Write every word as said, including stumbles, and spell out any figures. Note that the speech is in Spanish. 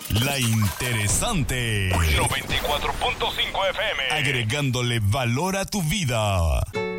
La Interesante. noventa y cuatro punto cinco F M. Agregándole valor a tu vida.